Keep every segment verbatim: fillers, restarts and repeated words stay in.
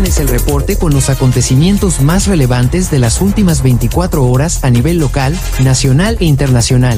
tienes el reporte con los acontecimientos más relevantes de las últimas veinticuatro horas a nivel local, nacional e internacional.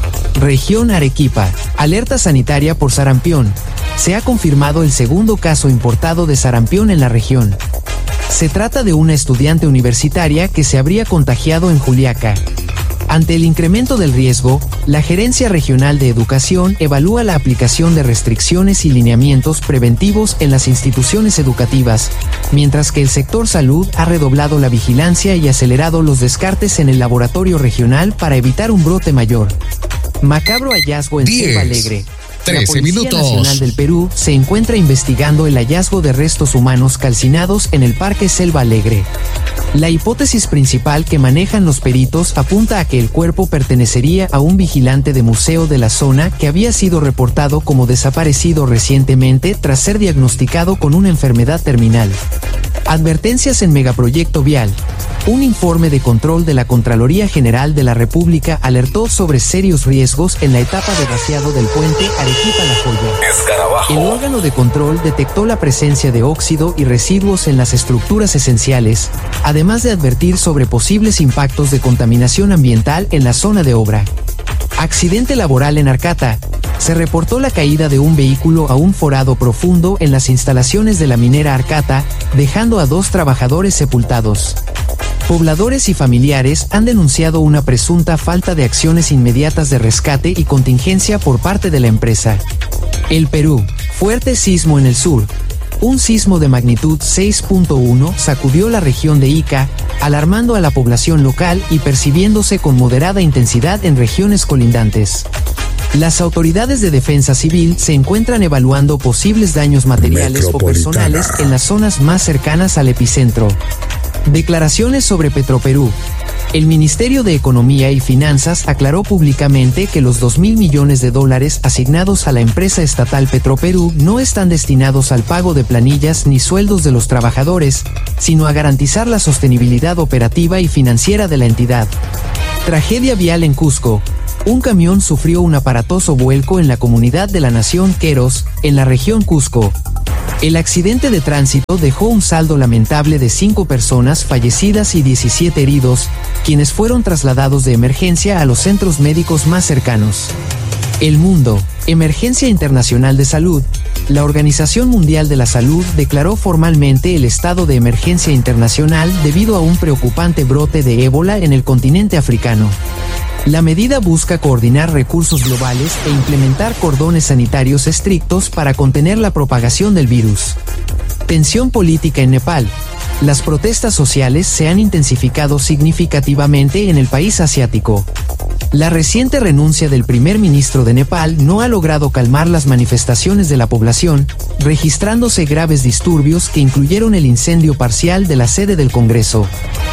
Región Arequipa. Alerta sanitaria por sarampión. Se ha confirmado el segundo caso importado de sarampión en la región. Se trata de una estudiante universitaria que se habría contagiado en Juliaca. Ante el incremento del riesgo, la Gerencia Regional de Educación evalúa la aplicación de restricciones y lineamientos preventivos en las instituciones educativas, mientras que el sector salud ha redoblado la vigilancia y acelerado los descartes en el laboratorio regional para evitar un brote mayor. Macabro hallazgo en Selva Alegre. La Policía minutos. Nacional del Perú se encuentra investigando el hallazgo de restos humanos calcinados en el Parque Selva Alegre. La hipótesis principal que manejan los peritos apunta a que el cuerpo pertenecería a un vigilante de museo de la zona que había sido reportado como desaparecido recientemente tras ser diagnosticado con una enfermedad terminal. Advertencias en megaproyecto vial. Un informe de control de la Contraloría General de la República alertó sobre serios riesgos en la etapa de vaciado del puente Arequipa-La Joya. Escarabajo. El órgano de control detectó la presencia de óxido y residuos en las estructuras esenciales, además de advertir sobre posibles impactos de contaminación ambiental en la zona de obra. Accidente laboral en Arcata. Se reportó la caída de un vehículo a un forado profundo en las instalaciones de la minera Arcata, dejando a dos trabajadores sepultados. Pobladores y familiares han denunciado una presunta falta de acciones inmediatas de rescate y contingencia por parte de la empresa. El Perú. Fuerte sismo en el sur. Un sismo de magnitud seis punto uno sacudió la región de Ica, alarmando a la población local y percibiéndose con moderada intensidad en regiones colindantes. Las autoridades de defensa civil se encuentran evaluando posibles daños materiales o personales en las zonas más cercanas al epicentro. Declaraciones sobre Petroperú. El Ministerio de Economía y Finanzas aclaró públicamente que los dos mil millones de dólares asignados a la empresa estatal Petroperú no están destinados al pago de planillas ni sueldos de los trabajadores, sino a garantizar la sostenibilidad operativa y financiera de la entidad. Tragedia vial en Cusco. Un camión sufrió un aparatoso vuelco en la comunidad de la nación Queros, en la región Cusco. El accidente de tránsito dejó un saldo lamentable de cinco personas fallecidas y diecisiete heridos, quienes fueron trasladados de emergencia a los centros médicos más cercanos. El mundo. Emergencia Internacional de Salud. La Organización Mundial de la Salud declaró formalmente el estado de emergencia internacional debido a un preocupante brote de ébola en el continente africano. La medida busca coordinar recursos globales e implementar cordones sanitarios estrictos para contener la propagación del virus. Tensión política en Nepal. Las protestas sociales se han intensificado significativamente en el país asiático. La reciente renuncia del primer ministro de Nepal no ha logrado calmar las manifestaciones de la población, registrándose graves disturbios que incluyeron el incendio parcial de la sede del Congreso.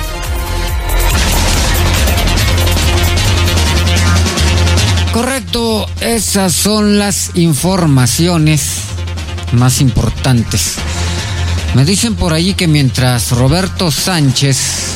Correcto, esas son las informaciones más importantes. Me dicen por allí que mientras Roberto Sánchez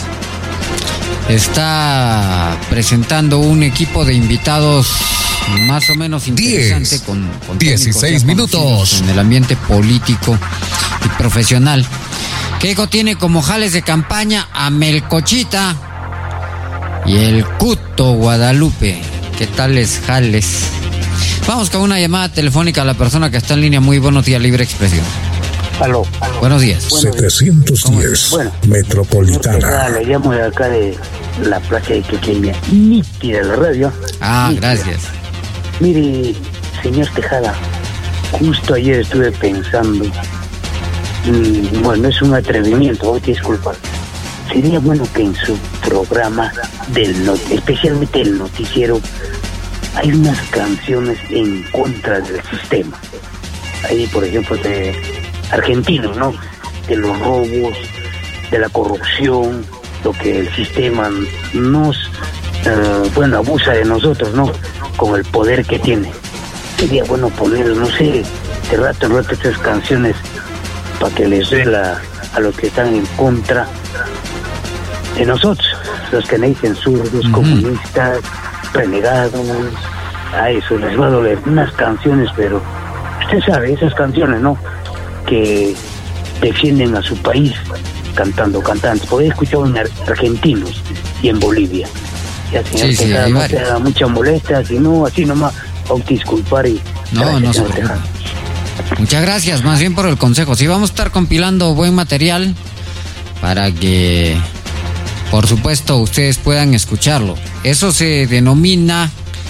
está presentando un equipo de invitados más o menos interesante diez, con, con dieciséis minutos en el ambiente político y profesional. Keiko tiene como jales de campaña a Melcochita y el Cuto Guadalupe. ¿Qué tales jales? Vamos con una llamada telefónica a la persona que está en línea. Muy buenos días, Libre Expresión. Aló. aló. Buenos días. setecientos diez, bueno, Metropolitana. Le llamo de acá de la plaza de Quequeña. Nítida la radio. Ah, nítida. Gracias. Mire, señor Tejada, justo ayer estuve pensando, mmm, bueno, es un atrevimiento, voy a disculpar. Sería bueno que en su programa, del not- especialmente el noticiero, hay unas canciones en contra del sistema. Ahí, por ejemplo, de argentinos, ¿no? De los robos, de la corrupción, lo que el sistema nos, uh, bueno, abusa de nosotros, ¿no? Con el poder que tiene. Sería bueno poner, no sé, de rato en rato estas canciones para que les duela a los que están en contra de nosotros, los que me dicen zurdos, uh-huh. comunistas, renegados. A eso les va a doler unas canciones, pero usted sabe, esas canciones, ¿no? Que defienden a su país cantando cantantes, porque he escuchado en argentinos y en Bolivia. Ya, señor Sí, sí, Tejada, hay no varios. te haga mucha molestia, si no, así nomás, a disculpar y... No, no se señor preocupe. Tejada. Muchas gracias, más bien por el consejo. Sí, vamos a estar compilando buen material para que, por supuesto, ustedes puedan escucharlo. Eso se denomina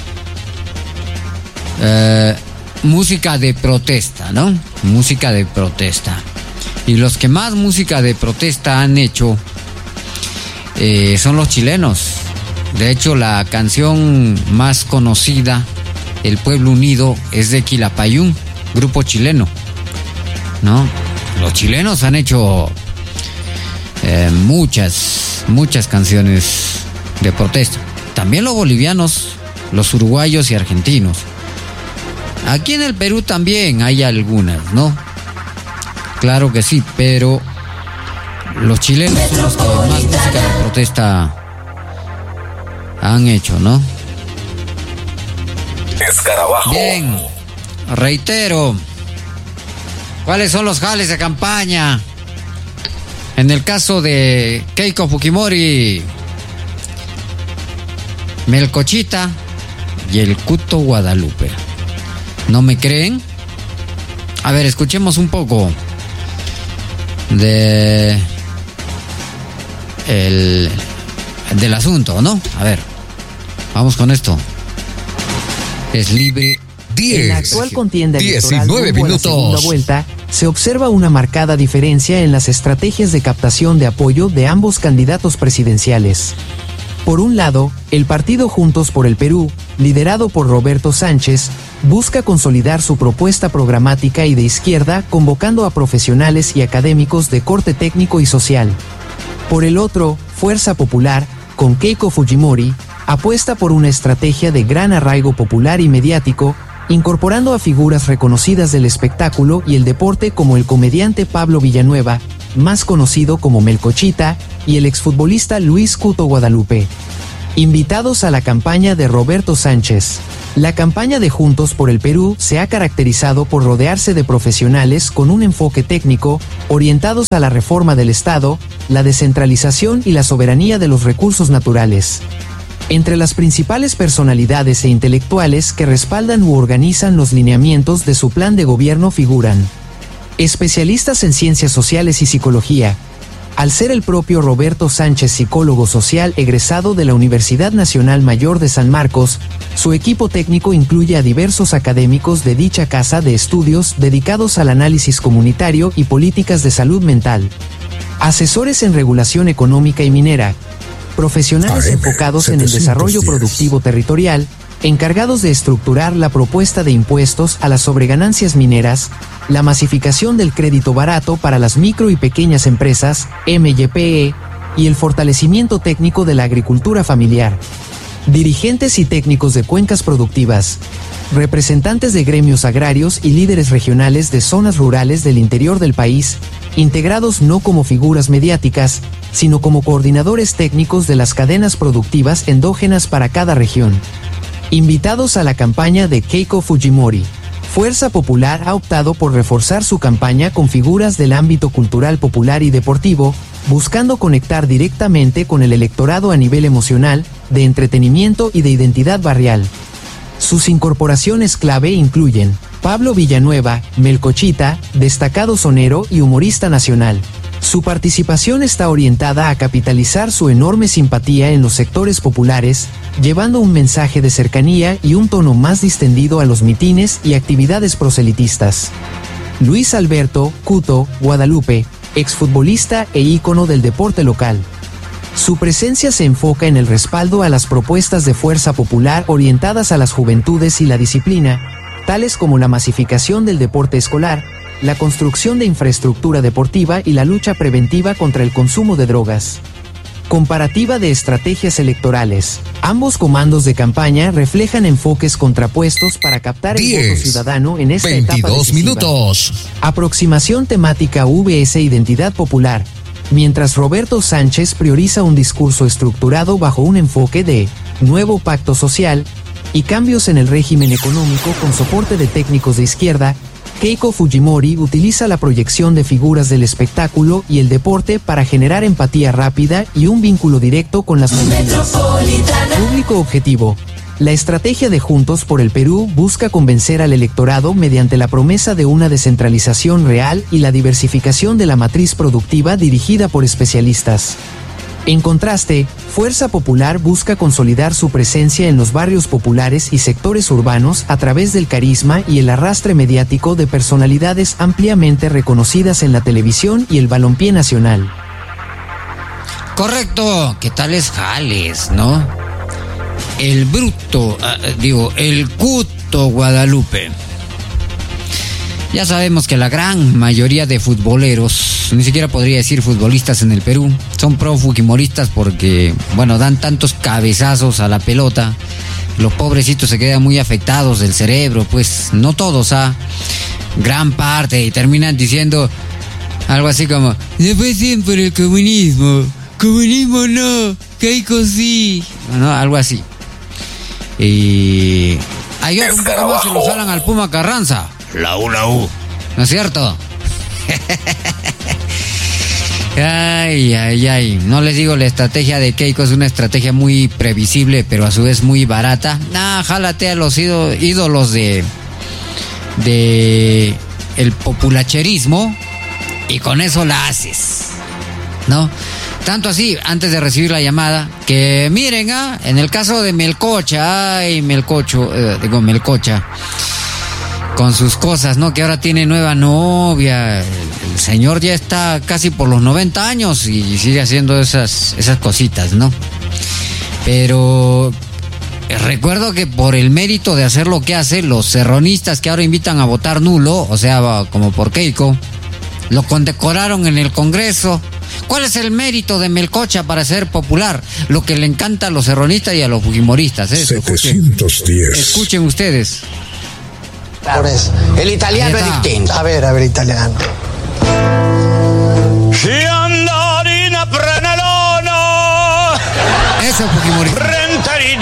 eh, música de protesta, ¿no? Música de protesta. Y los que más música de protesta han hecho eh, son los chilenos. De hecho, la canción más conocida, El Pueblo Unido, es de Quilapayún, grupo chileno, ¿no? Los chilenos han hecho eh, muchas, muchas canciones de protesta. También los bolivianos, los uruguayos y argentinos. Aquí en el Perú también hay algunas, ¿no? Claro que sí, pero los chilenos son los que más música de protesta han hecho, ¿no? Escarabajo. Bien, reitero, ¿cuáles son los jales de campaña? En el caso de Keiko Fujimori, Melcochita y el Cuto Guadalupe. ¿No me creen? A ver, escuchemos un poco de el del asunto, ¿no? A ver, vamos con esto. Es libre. En la actual contienda electoral diecinueve rumbo a la segunda minutos. vuelta, se observa una marcada diferencia en las estrategias de captación de apoyo de ambos candidatos presidenciales. Por un lado, el partido Juntos por el Perú, liderado por Roberto Sánchez, busca consolidar su propuesta programática y de izquierda, convocando a profesionales y académicos de corte técnico y social. Por el otro, Fuerza Popular, con Keiko Fujimori, apuesta por una estrategia de gran arraigo popular y mediático, incorporando a figuras reconocidas del espectáculo y el deporte como el comediante Pablo Villanueva, más conocido como Melcochita, y el exfutbolista Luis Cuto Guadalupe. Invitados a la campaña de Roberto Sánchez. La campaña de Juntos por el Perú se ha caracterizado por rodearse de profesionales con un enfoque técnico, orientados a la reforma del Estado, la descentralización y la soberanía de los recursos naturales. Entre las principales personalidades e intelectuales que respaldan u organizan los lineamientos de su plan de gobierno figuran especialistas en ciencias sociales y psicología. Al ser el propio Roberto Sánchez psicólogo social egresado de la Universidad Nacional Mayor de San Marcos, su equipo técnico incluye a diversos académicos de dicha casa de estudios dedicados al análisis comunitario y políticas de salud mental, asesores en regulación económica y minera, profesionales enfocados en el desarrollo productivo territorial, encargados de estructurar la propuesta de impuestos a las sobreganancias mineras, la masificación del crédito barato para las micro y pequeñas empresas, M Y P E, y el fortalecimiento técnico de la agricultura familiar. Dirigentes y técnicos de cuencas productivas, representantes de gremios agrarios y líderes regionales de zonas rurales del interior del país, integrados no como figuras mediáticas, sino como coordinadores técnicos de las cadenas productivas endógenas para cada región. Invitados a la campaña de Keiko Fujimori. Fuerza Popular ha optado por reforzar su campaña con figuras del ámbito cultural popular y deportivo, buscando conectar directamente con el electorado a nivel emocional, de entretenimiento y de identidad barrial. Sus incorporaciones clave incluyen Pablo Villanueva, Melcochita, destacado sonero y humorista nacional. Su participación está orientada a capitalizar su enorme simpatía en los sectores populares, llevando un mensaje de cercanía y un tono más distendido a los mitines y actividades proselitistas. Luis Alberto Cuto Guadalupe, exfutbolista e ícono del deporte local. Su presencia se enfoca en el respaldo a las propuestas de Fuerza Popular orientadas a las juventudes y la disciplina, tales como la masificación del deporte escolar, la construcción de infraestructura deportiva y la lucha preventiva contra el consumo de drogas. Comparativa de estrategias electorales. Ambos comandos de campaña reflejan enfoques contrapuestos para captar el voto ciudadano en esta etapa decisiva. veintidós minutos. Aproximación temática V S Identidad Popular. Mientras Roberto Sánchez prioriza un discurso estructurado bajo un enfoque de nuevo pacto social y cambios en el régimen económico con soporte de técnicos de izquierda, Keiko Fujimori utiliza la proyección de figuras del espectáculo y el deporte para generar empatía rápida y un vínculo directo con las comunidades. Público objetivo. La estrategia de Juntos por el Perú busca convencer al electorado mediante la promesa de una descentralización real y la diversificación de la matriz productiva dirigida por especialistas. En contraste, Fuerza Popular busca consolidar su presencia en los barrios populares y sectores urbanos a través del carisma y el arrastre mediático de personalidades ampliamente reconocidas en la televisión y el balompié nacional. Correcto, ¿qué tales jales, no? El bruto, uh, digo, el Cuto Guadalupe. Ya sabemos que la gran mayoría de futboleros, ni siquiera podría decir futbolistas en el Perú, son pro fujimoristas porque, bueno, dan tantos cabezazos a la pelota. Los pobrecitos se quedan muy afectados del cerebro, pues no todos, ¿ah? Gran parte, y terminan diciendo algo así como: después siempre el comunismo, comunismo no, Keiko sí, no, algo así. Y ayer un poco más se lo jalan al Puma Carranza. La U, la U. ¿No es cierto? Ay, ay, ay. No les digo, la estrategia de Keiko es una estrategia muy previsible, pero a su vez muy barata. Nah, jálate a los ídolos de de el populacherismo y con eso la haces, ¿no? Tanto así, antes de recibir la llamada, que miren, ah, en el caso de Melcocha, ay, Melcocho, eh, digo Melcocha, con sus cosas, ¿no? Que ahora tiene nueva novia. El señor ya está casi por los noventa años y sigue haciendo esas, esas cositas, ¿no? Pero recuerdo que por el mérito de hacer lo que hace, los serronistas que ahora invitan a votar nulo, o sea, como por Keiko, lo condecoraron en el Congreso. ¿Cuál es el mérito de Melcocha para ser popular? Lo que le encanta a los serronistas y a los fujimoristas, ¿eh? setecientos diez. Escuchen, escuchen ustedes. Por eso. El italiano es distinto. A ver, a ver, italiano. Giandarina Prenelona. Eso es fujimorista. Rentari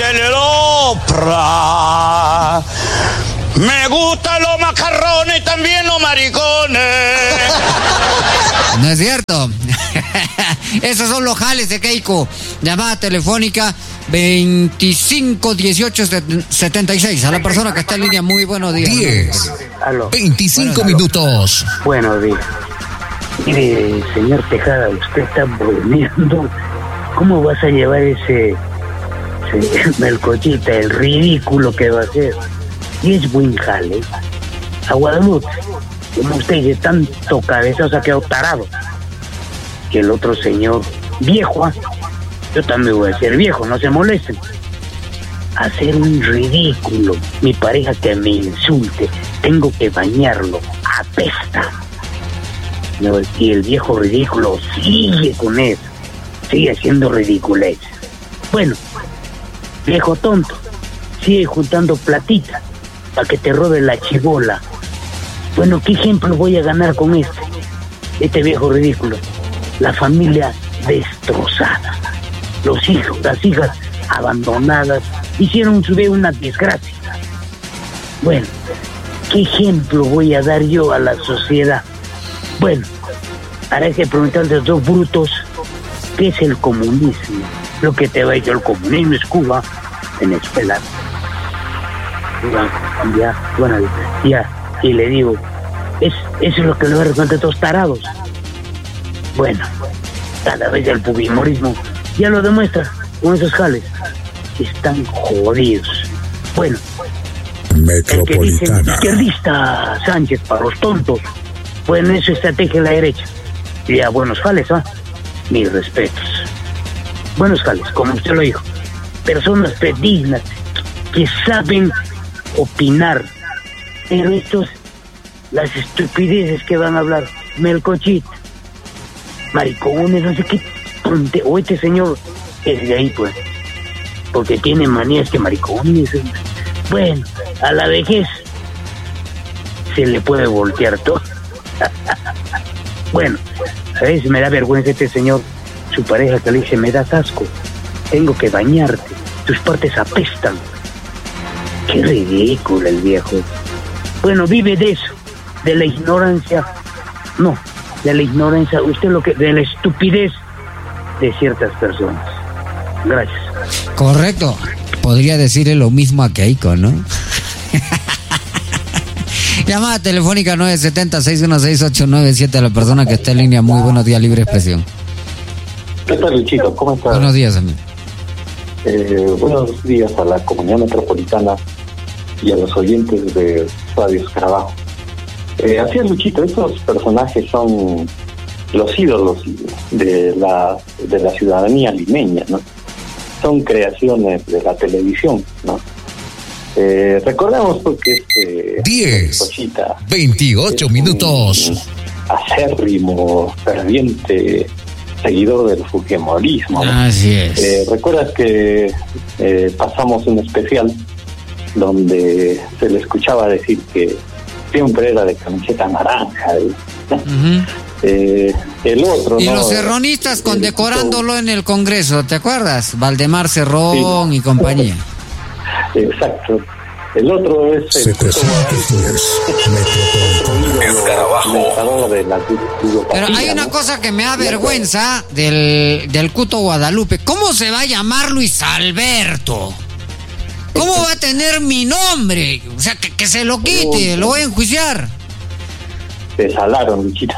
dell'opera. Me gustan los macarrones y también los maricones. No es cierto. Esos son los jales de Keiko. Llamada telefónica veinticinco dieciocho setenta y seis. A la persona que está en línea, muy buenos días. diez. Aló. veinticinco Bueno, minutos. Buenos días. Mire, señor Tejada, usted está bromeando. ¿Cómo vas a llevar ese, ese Melcochita, el ridículo que va a hacer? Y es buen jale. A Guadalupe, como usted dice, tanto cabezazo ha quedado tarado. Que el otro señor, viejo, ¿eh? Yo también voy a ser viejo, no se molesten. Hacer un ridículo. Mi pareja que me insulte, tengo que bañarlo, apesta. No, y el viejo ridículo sigue con eso, sigue haciendo ridiculez. Bueno, viejo tonto, sigue juntando platita para que te robe la chibola. Bueno, ¿qué ejemplo voy a ganar con este? Este viejo ridículo. La familia destrozada. Los hijos, las hijas abandonadas, hicieron su vida una desgracia. Bueno, ¿qué ejemplo voy a dar yo a la sociedad? Bueno, ahora hay que preguntarle a los dos brutos, ¿qué es el comunismo? Lo que te va a decir el comunismo es Cuba, Venezuela. Ya, bueno, ya, y le digo, es, eso es lo que le va a responder a estos tarados. Bueno, cada vez el fujimorismo ya lo demuestra con esos jales. Están jodidos. Bueno, Metropolitana. El que dicen izquierdista Sánchez para los tontos. Bueno, eso es estrategia de la derecha. Ya, buenos jales, ¿ah? ¿eh? Mis respetos. Buenos jales, como usted lo dijo. Personas dignas que saben opinar. Pero estos, las estupideces que van a hablar, Melcochita, maricones, no sé qué, o este señor es de ahí, pues, porque tiene manías que maricones. Bueno, a la vejez se le puede voltear todo. Bueno, a veces me da vergüenza este señor, su pareja que le dice, me das asco, tengo que bañarte, tus partes apestan. Qué ridículo el viejo. Bueno, vive de eso, de la ignorancia, no, de la ignorancia, usted lo que, de la estupidez de ciertas personas. Gracias. Correcto. Podría decirle lo mismo a Keiko, ¿no? Llamada telefónica nueve siete cero, seis uno seis, ocho nueve siete a la persona que está en línea. Muy buenos días, Libre Expresión. ¿Qué tal, Luchito? ¿Cómo estás? Buenos días, amigo. Eh, buenos días a la comunidad metropolitana y a los oyentes de Radio Escarabajo. Eh, así es, Luchito, estos personajes son los ídolos de la, de la ciudadanía limeña, ¿no? Son creaciones de la televisión, ¿no? Eh, recordemos porque este diez, Cochita, veintiocho minutos. Acérrimo, ferviente seguidor del fujimorismo, ¿no? Así es. Eh, ¿Recuerdas que eh, pasamos un especial donde se le escuchaba decir que siempre era de camiseta naranja? ¿eh? Uh-huh. Eh, el otro, y ¿no? los cerronistas condecorándolo en el Congreso, ¿te acuerdas? Valdemar Cerrón, sí, y compañía. Exacto. El otro es el setecientos diez Escarabajo. Pero hay una cosa que me da vergüenza del, del Cuto Guadalupe. ¿Cómo se va a llamar Luis Alberto? ¿Cómo va a tener mi nombre? O sea, que, que se lo quite, lo voy a enjuiciar. Se salaron, Luchita.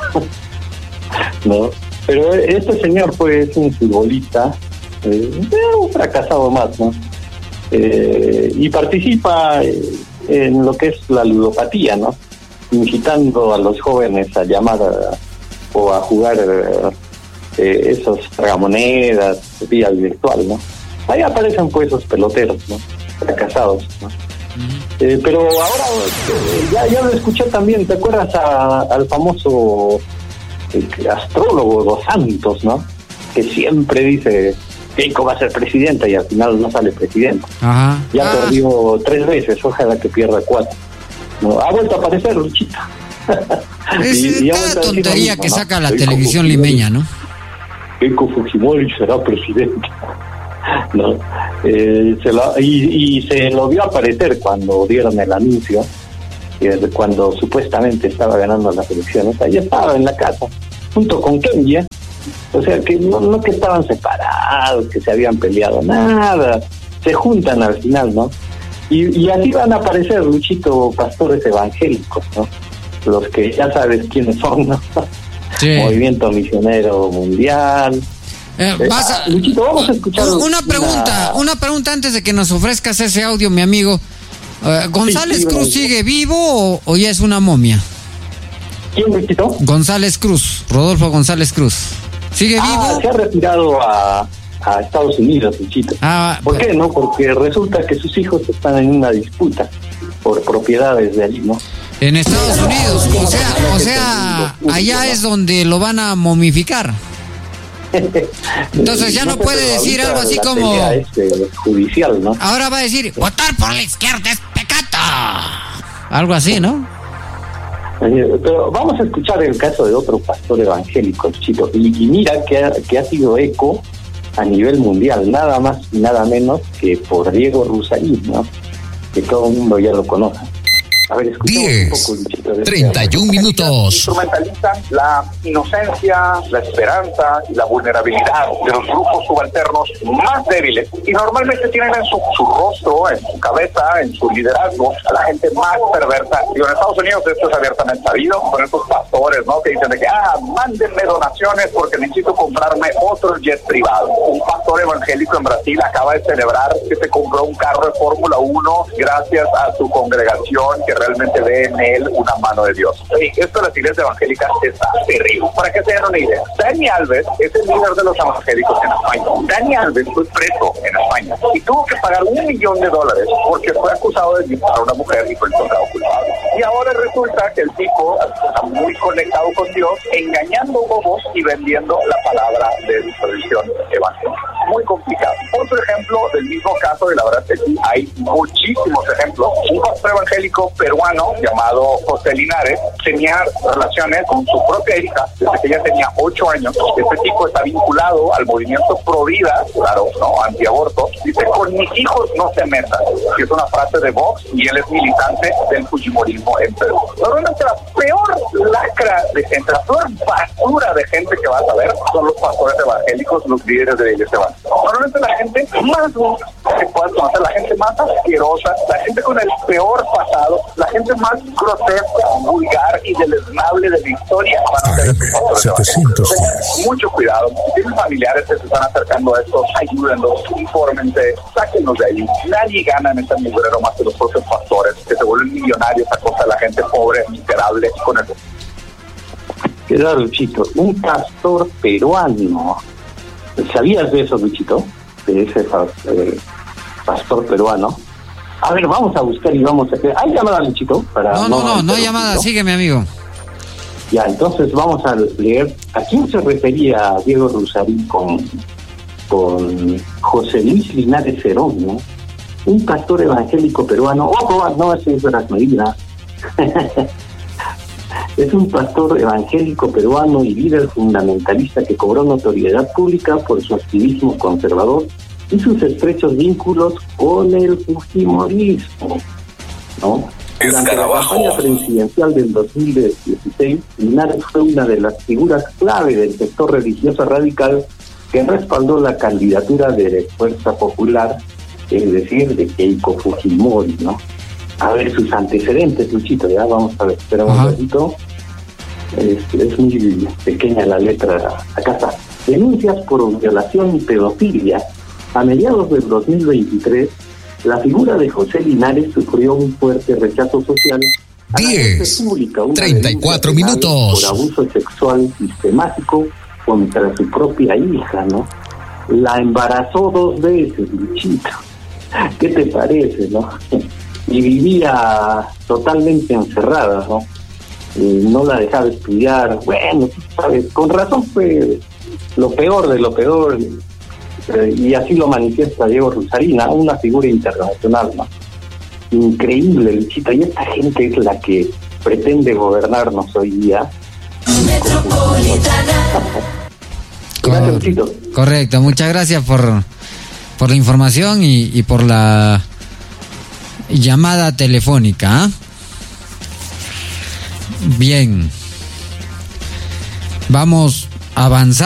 No, pero este señor pues es un futbolista, eh, un fracasado más, ¿no? Eh, y participa en lo que es la ludopatía, ¿no? Incitando a los jóvenes a llamar a, o a jugar eh, esos tragamonedas vía virtual, ¿no? Ahí aparecen pues esos peloteros, ¿no? Fracasados, ¿no? Uh-huh. Eh, pero ahora eh, ya, ya lo escuché también, ¿te acuerdas a, al famoso eh, astrólogo Dos Santos, ¿no? Que siempre dice Keiko va a ser presidenta y al final no sale presidenta. Ajá. Ya ah. perdió tres veces, ojalá que pierda cuatro. No, ha vuelto a aparecer, Luchita. Es y, y cada tontería mismo, que ¿no? saca la Keiko televisión Fujimori, limeña, ¿no? Keiko Fujimori será presidenta. No, eh, se lo, y, y se lo vio aparecer cuando dieron el anuncio, eh, cuando supuestamente estaba ganando las elecciones. Ahí estaba en la casa, junto con Kenya. O sea, que no, no que estaban separados, que se habían peleado, nada. Se juntan al final, ¿no? Y, y así van a aparecer, Luchito, pastores evangélicos, ¿no? Los que ya sabes quiénes son, ¿no? Sí. Movimiento Misionero Mundial. Eh, vas a, Luchito, vamos a escuchar una pregunta, una... una pregunta antes de que nos ofrezcas ese audio, mi amigo. Uh, ¿González sí, sí, Cruz sigue vivo o, o ya es una momia? ¿Quién, Luchito? González Cruz, Rodolfo González Cruz. ¿Sigue ah, vivo? Se ha retirado a, a Estados Unidos, Luchito. Ah, ¿por qué no? Porque resulta que sus hijos están en una disputa por propiedades de allí, ¿no? En Estados Unidos, o sea, o sea, allá es donde lo van a momificar. Entonces ya no, no puede decir algo así como es, eh, judicial, ¿no? Ahora va a decir votar por la izquierda es pecado, algo así, ¿no? Pero vamos a escuchar el caso de otro pastor evangélico, Chito, y, y mira que ha, que ha sido eco a nivel mundial, nada más y nada menos que por Diego Rosarín, ¿no? Que todo el mundo ya lo conoce. A ver, diez, un poco, treinta y un minutos. Instrumentalizan la inocencia, la esperanza y la vulnerabilidad de los grupos subalternos más débiles y normalmente tienen en su, su rostro, en su cabeza, en su liderazgo a la gente más perversa. Y en Estados Unidos esto es abiertamente sabido con estos pastores, ¿no? Que dicen de que, ah, mándenme donaciones porque necesito comprarme otro jet privado. Un pastor evangélico en Brasil acaba de celebrar que se compró un carro de Fórmula uno gracias a su congregación que realmente ve en él una mano de Dios. Sí, esto de las iglesias evangélicas está terrible. Para que se den una idea, Dani Alves es el líder de los evangélicos en España. Dani Alves fue preso en España y tuvo que pagar un millón de dólares porque fue acusado de disparar a una mujer y fue encontrado culpable. Y ahora resulta que el tipo está muy conectado con Dios, engañando bobos y vendiendo la palabra de tradición evangélica. muy complicado. Otro ejemplo del mismo caso, de la verdad que sí, hay muchísimos ejemplos. Un pastor evangélico peruano llamado José Linares tenía relaciones con su propia hija desde que ella tenía ocho años. Este tipo está vinculado al movimiento pro vida, claro, ¿no? Antiaborto. Dice, con mis hijos no se metan, que es una frase de Vox, y él es militante del fujimorismo en Perú. Normalmente la peor lacra de gente, la peor basura de gente que vas a ver son los pastores evangélicos, los líderes de la iglesia evangélica. Normalmente la gente más que puedas conocer, la gente más asquerosa, la gente con el peor pasado, la gente más grotesca, vulgar y deleznable de la historia. A M setecientos diez. Mucho cuidado. Si tienen familiares que se están acercando a esto, ayúdenlos, infórmense, sáquenlos de ahí. Nadie gana en este mugrero más que los propios pastores, que se vuelven millonarios a costa de la gente pobre, miserable, con el... Qué raro, Luchito. Un pastor peruano. ¿Sabías de eso, Luchito? De ese eh, pastor peruano. A ver, vamos a buscar y vamos a... ¿Hay llamada, Luchito? Para no, no, no, no, no hay llamada. Sígueme, amigo. Ya, entonces vamos a leer. ¿A quién se refería Diego Rusarín con, con José Luis Linares Cerón, ¿no? Un pastor evangélico peruano. ¡Ojo! No, ese es Erasmo Medina. Es un pastor evangélico peruano y líder fundamentalista que cobró notoriedad pública por su activismo conservador y sus estrechos vínculos con el fujimorismo, ¿no? Durante la campaña presidencial del dos mil dieciséis, Linares fue una de las figuras clave del sector religioso radical que respaldó la candidatura de Fuerza Popular, es decir, de Keiko Fujimori, ¿no? A ver sus antecedentes, Luchito, ya vamos a ver, espera un ratito. Es, es muy pequeña la letra. Acá está. Denuncias por violación y pedofilia. A mediados del dos mil veintitrés, la figura de José Linares sufrió un fuerte rechazo social. diez, treinta y cuatro minutos. Por abuso sexual sistemático contra su propia hija, ¿no? La embarazó dos veces, Luchito. ¿Qué te parece, no? Y vivía totalmente encerrada, ¿no? Y no la dejaba estudiar. Bueno, tú sabes, con razón fue lo peor de lo peor, eh, y así lo manifiesta Diego Rusarín, una figura internacional, ¿no? Increíble, Luchita, y esta gente es la que pretende gobernarnos hoy día. Gracias, Luchito. Correcto, muchas gracias por, por la información y, y por la llamada telefónica. ¿eh? Bien, vamos a avanzar.